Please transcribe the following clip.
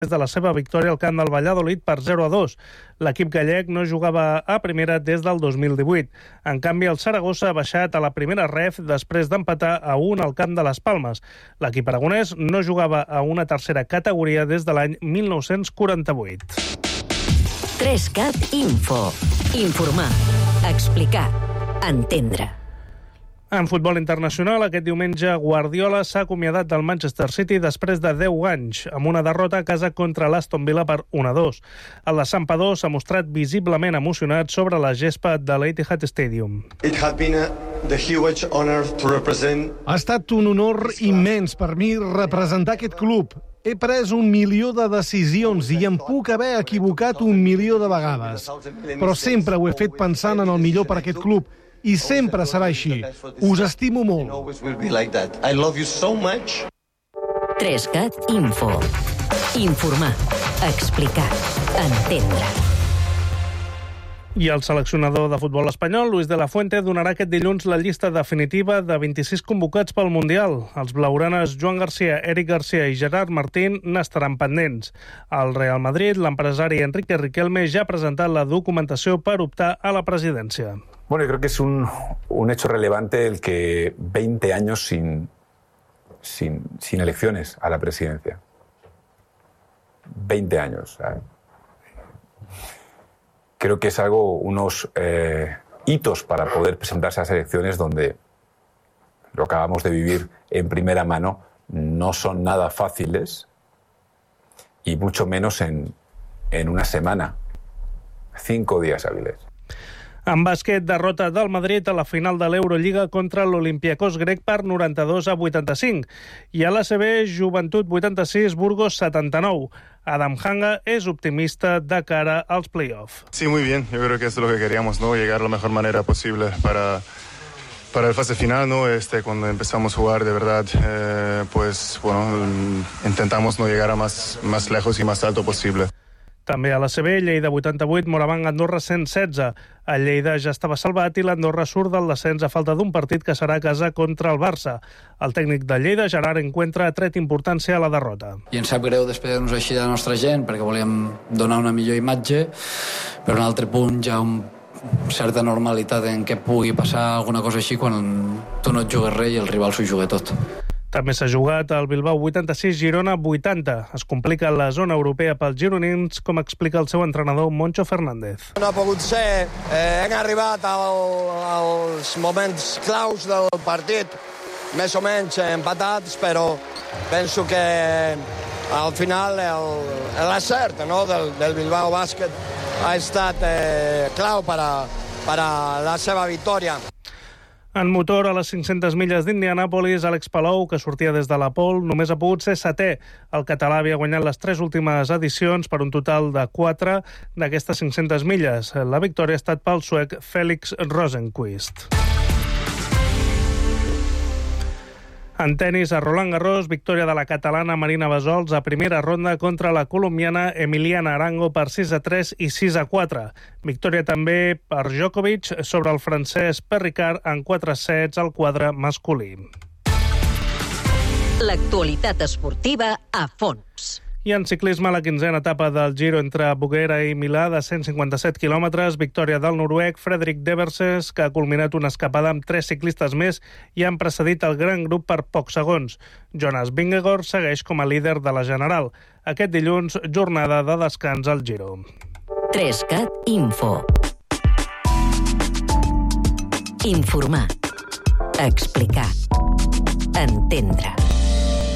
de la seva victòria al camp del Valladolid per 0-2. L'equip gallec no jugava a primera des del 2018. En canvi, el Saragossa ha baixat a la primera ref després d'empatar a 1 al camp de les Palmes. L'equip aragonès no jugava a una tercera categoria des de l'any 1948. 3CAT Info. Informar, explicar, entendre. En futbol internacional, aquest diumenge Guardiola s'ha acomiadat del Manchester City després de 10 anys, amb una derrota a casa contra l'Aston Villa per 1-2. El de Santpedor s'ha mostrat visiblement emocionat sobre la gespa de l'Etihad Stadium. Ha estat un honor immens per mi representar aquest club. He pres 1 milió de decisions i em puc haver equivocat 1 milió de vegades. Però sempre ho he fet pensant en el millor per aquest club. I sempre serà així. Us estimo molt. 3CAT Info. Informar, explicar, entendre. I el seleccionador de futbol espanyol, Luis de la Fuente, donarà aquest dilluns la llista definitiva de 26 convocats pel Mundial. Els blaugranes Joan Garcia, Eric Garcia i Gerard Martín n'estaran pendents. Al Real Madrid, l'empresari Enrique Riquelme ja ha presentat la documentació per optar a la presidència. Bueno, yo creo que es un hecho relevante el que 20 años sin elecciones a la presidencia. 20 años. ¿sabes? Creo que es unos hitos para poder presentarse a las elecciones donde lo que acabamos de vivir en primera mano no son nada fáciles y mucho menos en una semana, 5 días hábiles. En bàsquet, derrota del Madrid a la final de l'Eurolliga contra l'Olympiacos grec per 92-85. I a l'ACB, Joventut 86, Burgos 79. Adam Hanga es optimista de cara als play-off. Sí, muy bien. Yo creo que eso es lo que queríamos, ¿no? Llegar de la mejor manera posible para el fase final, ¿no? Cuando empezamos a jugar, de verdad, pues bueno, intentamos no llegar a más lejos y más alto posible. També a l'ACB, Lleida 88, Morabanc Andorra 116. El Lleida ja estava salvat i l'Andorra surt del descens a falta d'un partit que serà a casa contra el Barça. El tècnic de Lleida, Gerard Encuentra, ha tret importància a la derrota. I ens sap greu despedir-nos així de la nostra gent perquè volíem donar una millor imatge, però un altre punt ja certa normalitat en què pugui passar alguna cosa així quan tu no et jugues res i el rival s'ho juga tot. També s'ha jugat al Bilbao 86, Girona 80. Es complica la zona europea pels gironins, com explica el seu entrenador Moncho Fernández. No ha pogut ser. Hem arribat als moments claus del partit, més o menys empatats, però penso que al final l'acert del Bilbao Bàsquet ha estat clau per a la seva victòria. En motor, a les 500 milles d'Indianàpolis, Àlex Palou, que sortia des de la pole, només ha pogut ser setè. El català havia guanyat les 3 últimes edicions per un total de 4 d'aquestes 500 milles. La victòria ha estat pel suec Félix Rosenqvist. En tenis, a Roland Garros, victòria de la catalana Marina Bassols a primera ronda contra la colombiana Emiliana Arango per 6-3 i 6-4. Victòria també per Djokovic sobre el francès Perricard en 4 sets al quadre masculí. L'actualitat esportiva a fons. I en ciclisme, la 15a etapa del Giro entre Boguera i Milà de 157 quilòmetres, victòria del noruec Fredrik Deverses, que ha culminat una escapada amb 3 ciclistes més i han precedit el gran grup per pocs segons. Jonas Vingegaard segueix com a líder de la general. Aquest dilluns, jornada de descans al Giro. 3CAT Info. Informar, explicar, entendre.